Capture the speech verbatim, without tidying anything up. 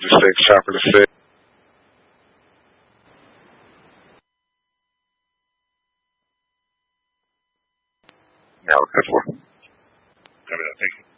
Just six, chopper to six. Now, that's one. Copy that. Thank you.